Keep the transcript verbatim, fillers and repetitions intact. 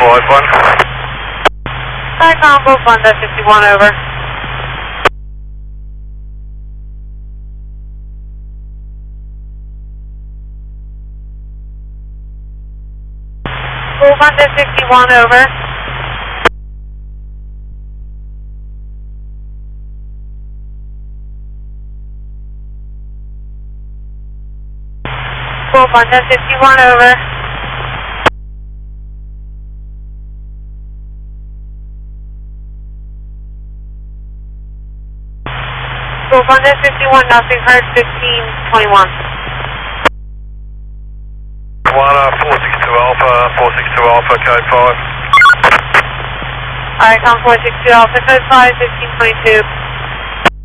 five one. Cyclone Book Honda fifty-one, over. Book Honda fifty-one, over. Book Honda fifty-one, over. Book Honda fifty-one, nothing heard, fifteen twenty-one. One, uh, four six two Alpha, four six two Alpha, code five. Alright, com four six two Alpha, code five, fifteen twenty-two.